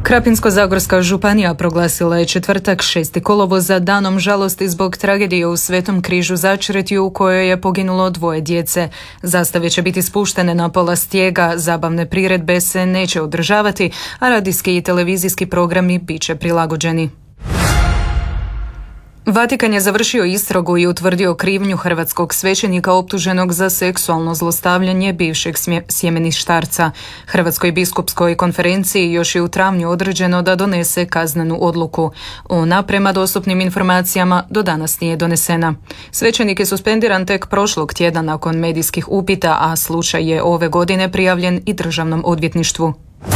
Krapinsko-zagorska županija proglasila je četvrtak 6. kolovoza danom žalosti zbog tragedije u Svetom križu Začretju u kojoj je poginulo 2 djece. Zastave će biti spuštene na pola stijega, zabavne priredbe se neće održavati, a radijski i televizijski programi bit će prilagođeni. Vatikan je završio istragu i utvrdio krivnju hrvatskog svećenika optuženog za seksualno zlostavljanje bivšeg sjemeništarca. Hrvatskoj biskupskoj konferenciji još je u travnju određeno da donese kaznenu odluku. Ona, prema dostupnim informacijama, do danas nije donesena. Svećenik je suspendiran tek prošlog tjedna nakon medijskih upita, a slučaj je ove godine prijavljen i Državnom odvjetništvu.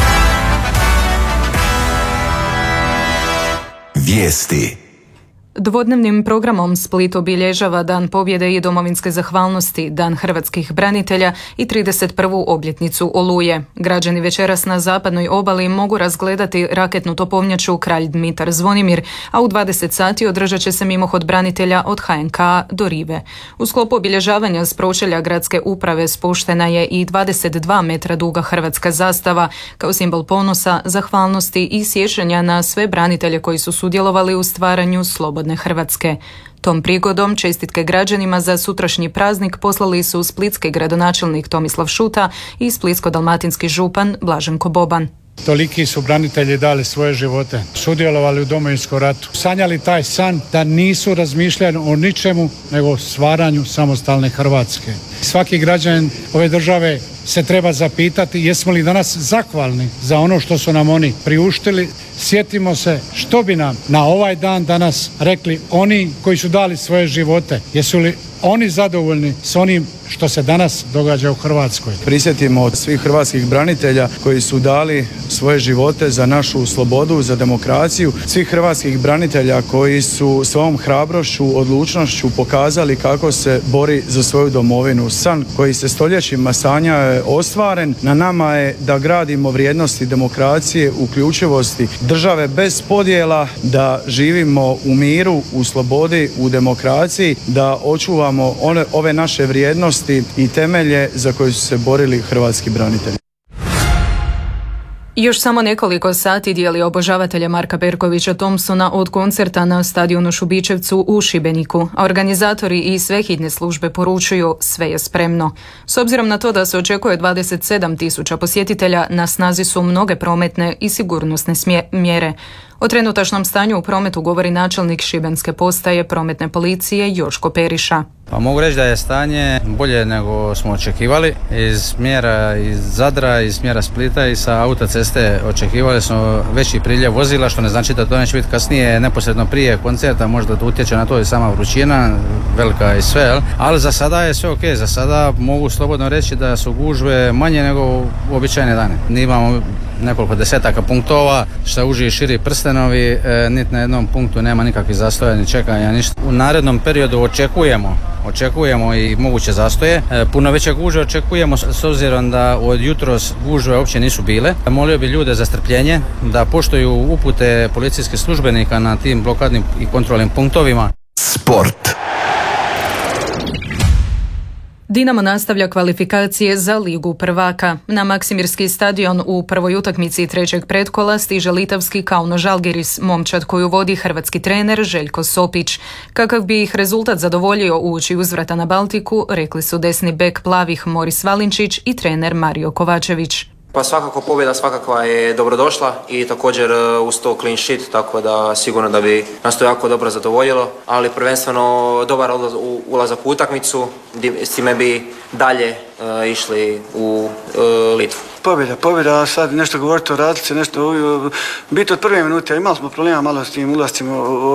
Vijesti. Dvodnevnim programom Split obilježava Dan pobjede i domovinske zahvalnosti, Dan hrvatskih branitelja i 31. obljetnicu Oluje. Građani večeras na zapadnoj obali mogu razgledati raketnu topovnjaču Kralj Dmitar Zvonimir, a u 20 sati održat će se mimohod branitelja od HNK do Rive. U sklopu obilježavanja s pročelja gradske uprave spuštena je i 22 metra duga hrvatska zastava kao simbol ponosa, zahvalnosti i sjećanja na sve branitelje koji su sudjelovali u stvaranju slobodne Hrvatske. Tom prigodom čestitke građanima za sutrašnji praznik poslali su splitski gradonačelnik Tomislav Šuta i splitsko-dalmatinski župan Blaženko Boban. Toliki su branitelji dali svoje živote, sudjelovali u Domovinskom ratu, sanjali taj san da nisu razmišljali o ničemu nego o stvaranju samostalne Hrvatske. Svaki građanin ove države se treba zapitati jesmo li danas zahvalni za ono što su nam oni priuštili. Sjetimo se što bi nam na ovaj dan danas rekli oni koji su dali svoje živote. Jesu li oni zadovoljni s onim što se danas događa u Hrvatskoj? Prisjetimo od svih hrvatskih branitelja koji su dali svoje živote za našu slobodu, za demokraciju. Svih hrvatskih branitelja koji su svojom hrabrošću, odlučnošću pokazali kako se bori za svoju domovinu. San koji se stoljećima sanja je ostvaren. Na nama je da gradimo vrijednosti demokracije, uključivosti, države bez podjela, da živimo u miru, u slobodi, u demokraciji, da očuvamo ove naše vrijednosti i temelje za koje su se borili hrvatski branitelji. Još samo nekoliko sati dijeli obožavatelje Marka Perkovića Thompsona od koncerta na stadionu Šubičevcu u Šibeniku. Organizatori i sve hitne službe poručuju sve je spremno. S obzirom na to da se očekuje 27.000 posjetitelja, na snazi su mnoge prometne i sigurnosne mjere. O trenutačnom stanju u prometu govori načelnik Šibenske postaje prometne policije Joško Periša. Pa mogu reći da je stanje bolje nego smo očekivali. Iz smjera iz Zadra, iz smjera Splita i sa autoceste očekivali smo veći priljev vozila, što ne znači da to neće biti kasnije, neposredno prije koncerta, možda to utječe na to i sama vrućina, velika i sve, ali za sada je sve ok. Za sada mogu slobodno reći da su gužve manje nego u običajne dane. Imamo nekoliko desetaka punktova, šta uži i širi prstenovi, niti na jednom punktu nema nikakvih zastoja ni čekanja, ništa. U narednom periodu očekujemo i moguće zastoje. Puno veće gužve očekujemo s obzirom da od jutros gužve uopće nisu bile. Molio bi ljude za strpljenje, da poštuju upute policijskih službenika na tim blokadnim i kontrolnim punktovima. Sport. Dinamo nastavlja kvalifikacije za Ligu prvaka. Na Maksimirski stadion u prvoj utakmici trećeg pretkola stiže litavski Kauno Žalgiris, momčad koju vodi hrvatski trener Željko Sopić. Kakav bi ih rezultat zadovoljio uoči uzvrata na Baltiku, rekli su desni bek plavih Moris Valinčić i trener Mario Kovačević. Pa svakako pobjeda svakakva je dobrodošla i također uz to clean sheet, tako da sigurno da bi nas to jako dobro zadovoljilo, ali prvenstveno dobar ulazak u utakmicu, s time bi dalje išli u Litvu. Pobjeda, sad nešto govoriti o razlici, nešto biti od prve minute, imali smo problema malo s tim ulazcima